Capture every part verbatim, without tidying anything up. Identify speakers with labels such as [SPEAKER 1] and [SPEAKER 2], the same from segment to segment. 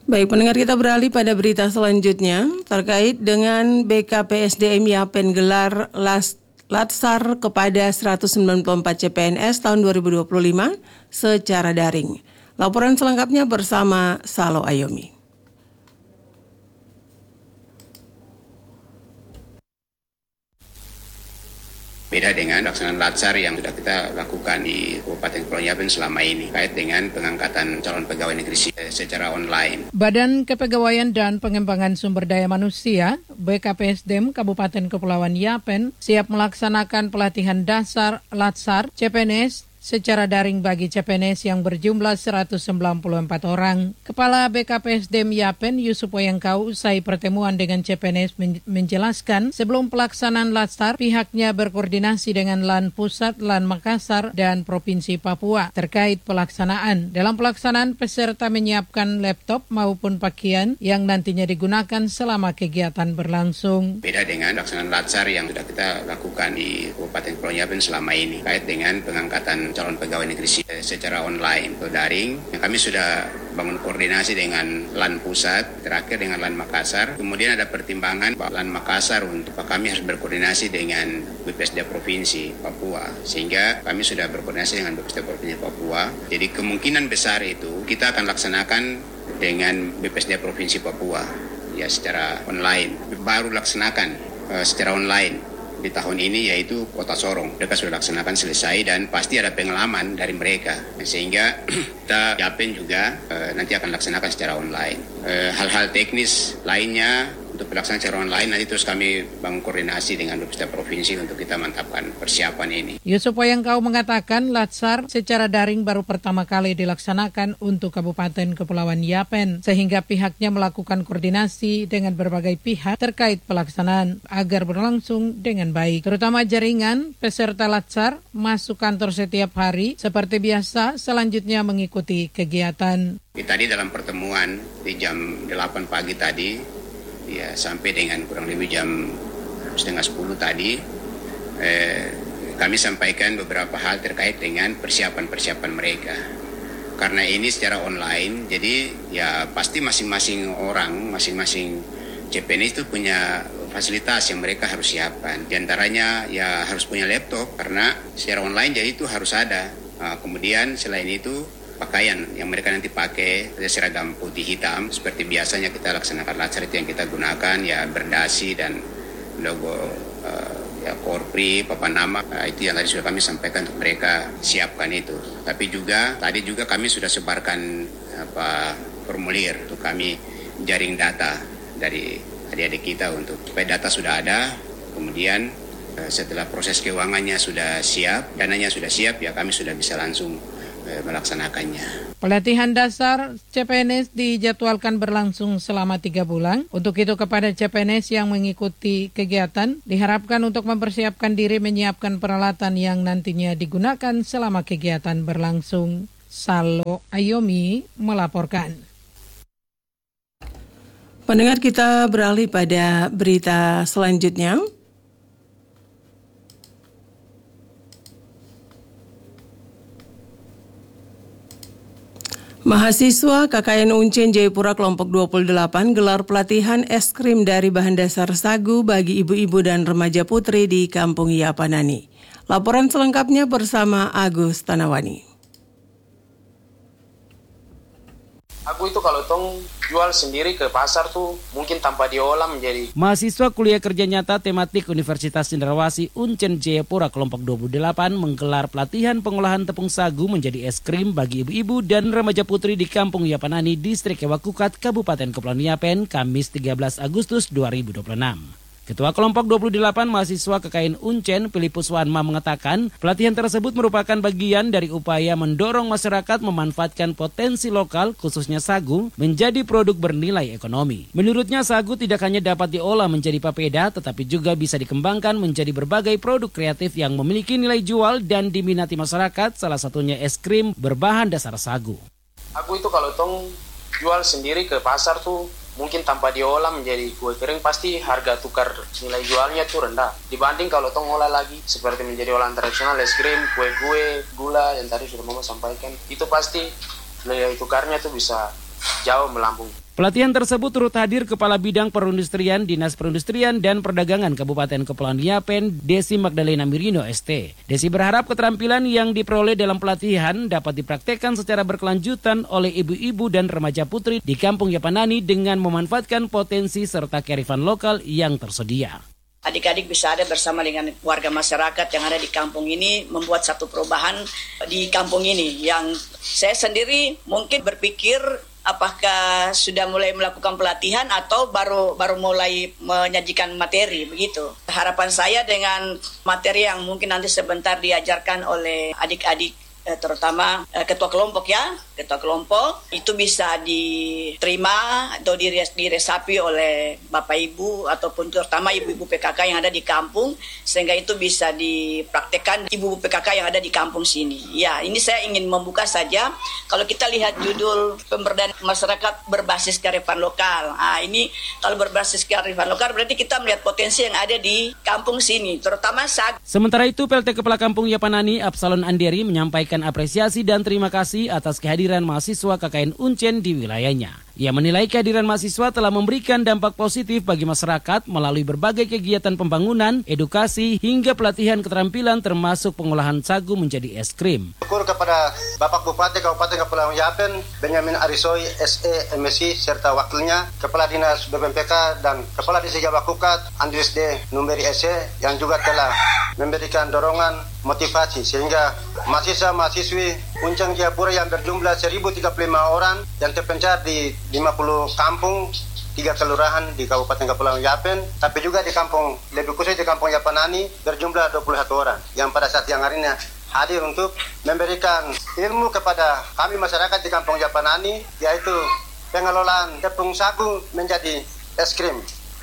[SPEAKER 1] Baik, pendengar, kita beralih pada berita selanjutnya terkait dengan B K P S D M Yapen gelar las, Latsar kepada seratus sembilan puluh empat C P N S tahun dua ribu dua puluh lima secara daring. Laporan selengkapnya bersama Salo Ayomi.
[SPEAKER 2] Beda dengan pelaksanaan Latsar yang sudah kita lakukan di Kabupaten Kepulauan Yapen selama ini, terkait dengan pengangkatan calon pegawai negeri secara online.
[SPEAKER 3] Badan Kepegawaian dan Pengembangan Sumber Daya Manusia B K P S D M Kabupaten Kepulauan Yapen siap melaksanakan pelatihan dasar Latsar C P N S secara daring bagi C P N S yang berjumlah seratus sembilan puluh empat orang. Kepala B K P S D M Yapen Yusuf Wayangkau usai pertemuan dengan C P N S menjelaskan sebelum pelaksanaan Latsar pihaknya berkoordinasi dengan LAN Pusat, LAN Makassar, dan Provinsi Papua terkait pelaksanaan. Dalam pelaksanaan peserta menyiapkan laptop maupun pakaian yang nantinya digunakan selama kegiatan berlangsung.
[SPEAKER 2] Beda dengan pelaksanaan Latsar yang sudah kita lakukan di Kabupaten Kepulauan Yapen selama ini terkait dengan pengangkatan calon pegawai negeri secara online atau daring. Kami sudah bangun koordinasi dengan LAN Pusat, terakhir dengan LAN Makassar. Kemudian ada pertimbangan LAN Makassar untuk kami harus berkoordinasi dengan B P S D Provinsi Papua. Sehingga kami sudah berkoordinasi dengan B P S D Provinsi Papua. Jadi kemungkinan besar itu kita akan laksanakan dengan B P S D Provinsi Papua ya secara online. Baru laksanakan uh, secara online di tahun ini, yaitu Kota Sorong. Mereka sudah laksanakan selesai dan pasti ada pengalaman dari mereka. Sehingga kita Yapen juga e, nanti akan laksanakan secara online. E, hal-hal teknis lainnya untuk pelaksanaan secara online nanti terus kami bangun koordinasi dengan B P S D Provinsi untuk kita mantapkan persiapan ini.
[SPEAKER 3] Yusuf Wayangkau mengatakan Latsar secara daring baru pertama kali dilaksanakan untuk Kabupaten Kepulauan Yapen, sehingga pihaknya melakukan koordinasi dengan berbagai pihak terkait pelaksanaan agar berlangsung dengan baik. Terutama jaringan peserta Latsar masuk kantor setiap hari seperti biasa, selanjutnya mengikuti kegiatan.
[SPEAKER 2] Tadi dalam pertemuan di jam delapan pagi tadi, ya sampai dengan kurang lebih jam setengah sepuluh tadi, eh, kami sampaikan beberapa hal terkait dengan persiapan-persiapan mereka. Karena ini secara online, jadi ya pasti masing-masing orang, masing-masing C P N S itu punya fasilitas yang mereka harus siapkan. Di antaranya ya harus punya laptop, karena secara online jadi itu harus ada. Nah, kemudian selain itu pakaian yang mereka nanti pakai seragam putih hitam seperti biasanya kita laksanakan Latsar itu yang kita gunakan ya berdasi dan logo uh, ya Korpri, papan nama, uh, itu yang tadi sudah kami sampaikan untuk mereka siapkan itu. Tapi juga tadi juga kami sudah sebarkan apa formulir untuk kami jaring data dari adik-adik kita untuk supaya data sudah ada, kemudian uh, setelah proses keuangannya sudah siap, dananya sudah siap, ya kami sudah bisa langsung melaksanakannya.
[SPEAKER 3] Pelatihan dasar C P N S dijadwalkan berlangsung selama tiga bulan. Untuk itu kepada C P N S yang mengikuti kegiatan diharapkan untuk mempersiapkan diri menyiapkan peralatan yang nantinya digunakan selama kegiatan berlangsung. Salo Ayomi melaporkan.
[SPEAKER 1] Pendengar, kita beralih pada berita selanjutnya. Mahasiswa K K N Uncen Jayapura kelompok dua puluh delapan gelar pelatihan es krim dari bahan dasar sagu bagi ibu-ibu dan remaja putri di Kampung Yapanani. Laporan selengkapnya bersama Agus Tanawani.
[SPEAKER 4] Aku itu kalau tong jual sendiri ke pasar tuh mungkin tanpa diolah menjadi.
[SPEAKER 5] Mahasiswa kuliah kerja nyata tematik Universitas Cendrawasih Uncen Jayapura kelompok dua puluh delapan menggelar pelatihan pengolahan tepung sagu menjadi es krim bagi ibu-ibu dan remaja putri di Kampung Yapanani, Distrik Ewakukat, Kabupaten Kepulauan Yapen, Kamis tiga belas Agustus dua ribu dua puluh enam. Ketua kelompok dua puluh delapan mahasiswa K K N Uncen, Filipus Wanma mengatakan, pelatihan tersebut merupakan bagian dari upaya mendorong masyarakat memanfaatkan potensi lokal, khususnya sagu, menjadi produk bernilai ekonomi. Menurutnya, sagu tidak hanya dapat diolah menjadi papeda, tetapi juga bisa dikembangkan menjadi berbagai produk kreatif yang memiliki nilai jual dan diminati masyarakat, salah satunya es krim berbahan dasar sagu.
[SPEAKER 4] Aku itu kalau tong jual sendiri ke pasar tuh mungkin tanpa diolah menjadi kue kering, pasti harga tukar nilai jualnya tuh rendah dibanding kalau tong olah lagi seperti menjadi olahan tradisional, es krim, kue-kue, gula yang tadi sudah Mama sampaikan, itu pasti nilai tukarnya tuh bisa jauh melambung.
[SPEAKER 5] Pelatihan tersebut turut hadir Kepala Bidang Perindustrian Dinas Perindustrian dan Perdagangan Kabupaten Kepulauan Yapen, Desi Magdalena Mirino S T. Desi berharap keterampilan yang diperoleh dalam pelatihan dapat dipraktekkan secara berkelanjutan oleh ibu-ibu dan remaja putri di Kampung Yapanani dengan memanfaatkan potensi serta kearifan lokal yang tersedia.
[SPEAKER 6] Adik-adik bisa ada bersama dengan warga masyarakat yang ada di kampung ini membuat satu perubahan di kampung ini yang saya sendiri mungkin berpikir apakah sudah mulai melakukan pelatihan atau baru baru mulai menyajikan materi begitu. Harapan saya dengan materi yang mungkin nanti sebentar diajarkan oleh adik-adik eh, terutama eh, ketua kelompok ya, ketua kelompok itu bisa diterima atau dires, diresapi oleh Bapak Ibu ataupun terutama ibu-ibu P K K yang ada di kampung sehingga itu bisa dipraktekkan ibu-ibu P K K yang ada di kampung sini. Ya, ini saya ingin membuka saja. Kalau kita lihat judul pemberdayaan masyarakat berbasis kearifan lokal. Ah, ini kalau berbasis kearifan lokal berarti kita melihat potensi yang ada di kampung sini, terutama saat.
[SPEAKER 5] Sementara itu, P L T Kepala Kampung Yapanani Absalon Anderi menyampaikan apresiasi dan terima kasih atas kehadiran mahasiswa K K N Uncen di wilayahnya. Ia menilai kehadiran mahasiswa telah memberikan dampak positif bagi masyarakat melalui berbagai kegiatan pembangunan, edukasi, hingga pelatihan keterampilan termasuk pengolahan sagu menjadi es krim.
[SPEAKER 7] Syukur kepada Bapak Bupati Kabupaten Kepulauan Yapen, Benyamin Arisoy, S E, M S I, serta wakilnya, Kepala Dinas B P M P K dan Kepala Desa Jawa Kukat, Andries D. Numberi S E, yang juga telah memberikan dorongan motivasi sehingga mahasiswa-mahasiswi Uncen Jayapura yang berjumlah seribu tiga puluh lima orang yang terpencar di lima puluh kampung, tiga kelurahan di Kabupaten Kepulauan Yapen, tapi juga di kampung, lebih khusus di Kampung Yapanani berjumlah dua puluh satu orang yang pada saat yang hari ini hadir untuk memberikan ilmu kepada kami masyarakat di Kampung Yapanani, yaitu pengelolaan tepung sagu menjadi es krim.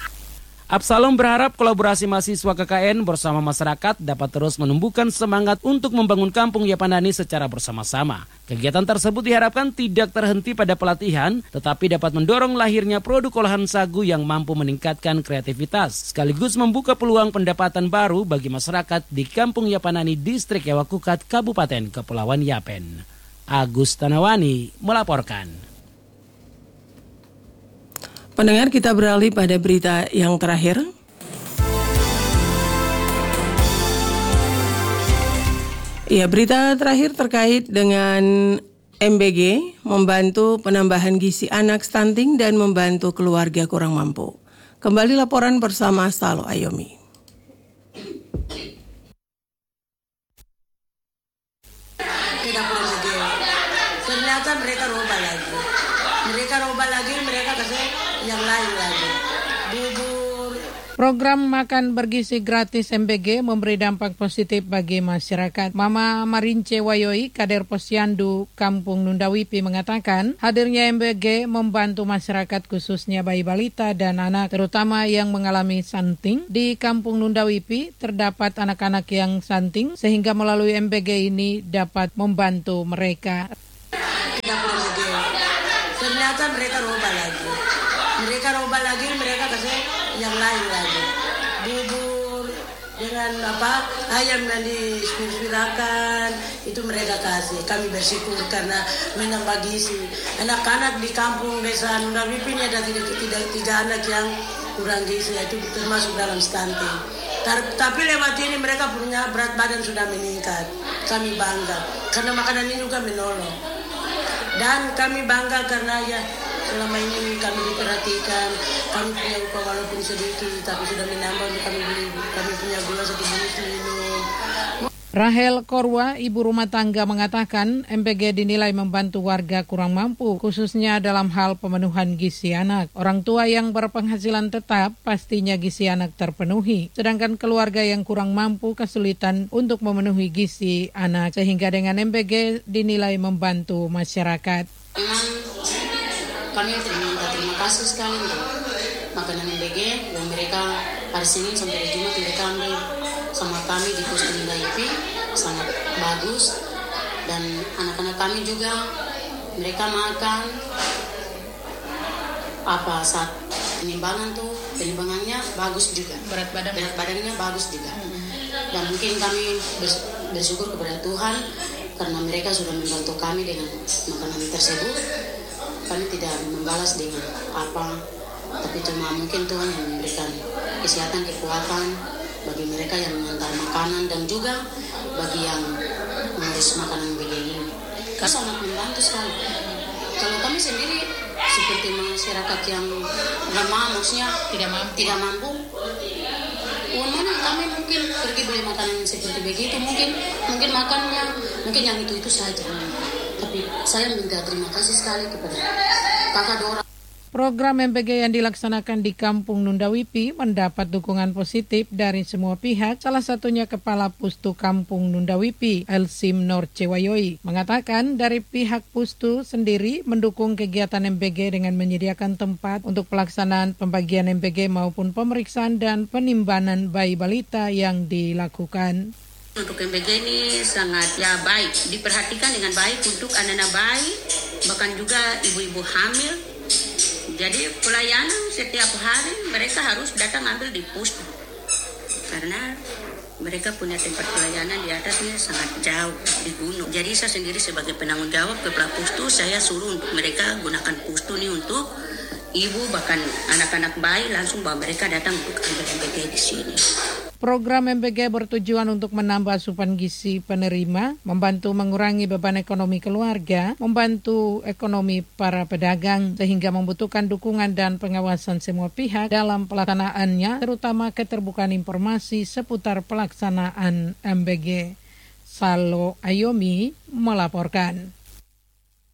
[SPEAKER 5] Absalom berharap kolaborasi mahasiswa K K N bersama masyarakat dapat terus menumbuhkan semangat untuk membangun Kampung Yapanani secara bersama-sama. Kegiatan tersebut diharapkan tidak terhenti pada pelatihan, tetapi dapat mendorong lahirnya produk olahan sagu yang mampu meningkatkan kreativitas, sekaligus membuka peluang pendapatan baru bagi masyarakat di Kampung Yapanani, Distrik Yawakukat, Kabupaten Kepulauan Yapen. Agus Tanawani melaporkan.
[SPEAKER 1] Pendengar, kita beralih pada berita yang terakhir. Ya, berita terakhir terkait dengan M B G membantu penambahan gizi anak stunting dan membantu keluarga kurang mampu. Kembali laporan bersama Salo Ayomi.
[SPEAKER 8] Tidak perlu lagi. Ternyata mereka roba lagi. Mereka roba lagi, mereka kasih yang lain lagi. Bubur.
[SPEAKER 3] Program makan bergizi gratis M B G memberi dampak positif bagi masyarakat. Mama Marince Wayoi, Kader Posyandu Kampung Nundawipi mengatakan, hadirnya M B G membantu masyarakat khususnya bayi balita dan anak, terutama yang mengalami stunting. Di Kampung Nundawipi terdapat anak-anak yang stunting, sehingga melalui M B G ini dapat membantu mereka.
[SPEAKER 8] Tidak perlu lagi. Ternyata mereka roba lagi. Mereka roba lagi, mereka kasih yang lain lagi. Bubur dengan apa ayam yang dispirspirakan itu mereka kasih. Kami bersyukur karena menambah gizi. Anak-anak di kampung desa Nundawipi ini ada tiga, tiga, tiga anak yang kurang gizi, itu termasuk dalam stunting. Tapi lewat ini mereka punya berat badan sudah meningkat. Kami bangga karena makanan ini juga menolong. Dan kami bangga karena ya selama ini kami diperhatikan, kami punya upah walaupun sedikit, tapi sudah menambah untuk kami beli, kami punya gula satu bungkus minum.
[SPEAKER 3] Rahel Korwa, ibu rumah tangga mengatakan M B G dinilai membantu warga kurang mampu, khususnya dalam hal pemenuhan gizi anak. Orang tua yang berpenghasilan tetap pastinya gizi anak terpenuhi, sedangkan keluarga yang kurang mampu kesulitan untuk memenuhi gizi anak, sehingga dengan M B G dinilai membantu masyarakat.
[SPEAKER 9] Memang kami terima, terima kasih sekali untuk makanan M B G dan mereka hari Senin sampai Jumat mereka ambil sama kami di pos Nundawipi sangat bagus, dan anak-anak kami juga mereka makan apa saat penimbangan tuh penimbangannya bagus juga, berat badan berat badannya bagus juga, dan mungkin kami bersyukur kepada Tuhan karena mereka sudah membantu kami dengan makanan tersebut. kami tidak membalas dengan apa, tapi cuma mungkin Tuhan yang memberikan kesehatan, kekuatan bagi mereka yang mengantar makanan dan juga bagi yang mengurus makanan begini. Kami sangat membantu sekali. Kalau kami sendiri seperti masyarakat yang lemah, maksudnya tidak mampu, tidak mampu. Uang mana kami mungkin pergi beli makanan seperti begitu, mungkin mungkin makannya mungkin yang itu itu saja. Tapi saya minta terima kasih sekali kepada Kakak Dora.
[SPEAKER 3] Program M P G yang dilaksanakan di Kampung Nundawipi mendapat dukungan positif dari semua pihak, salah satunya Kepala Pustu Kampung Nundawipi, Elsim Norcewayoi, mengatakan dari pihak Pustu sendiri mendukung kegiatan M P G dengan menyediakan tempat untuk pelaksanaan pembagian M P G maupun pemeriksaan dan penimbanan bayi balita yang dilakukan.
[SPEAKER 10] Untuk M P G ini sangat ya baik, diperhatikan dengan baik untuk anak-anak bayi, bahkan juga ibu-ibu hamil. Jadi pelayanan setiap hari mereka harus datang ambil di pustu karena mereka punya tempat pelayanan di atasnya sangat jauh di gunung. Jadi saya sendiri sebagai penanggung jawab kepala pustu, saya suruh untuk mereka gunakan pustu ini untuk ibu bahkan anak-anak bayi, langsung bawa mereka datang untuk ambil M P G di sini.
[SPEAKER 3] Program M P G bertujuan untuk menambah asupan gizi penerima, membantu mengurangi beban ekonomi keluarga, membantu ekonomi para pedagang, sehingga membutuhkan dukungan dan pengawasan semua pihak dalam pelaksanaannya, terutama keterbukaan informasi seputar pelaksanaan M P G. Salo Ayomi melaporkan.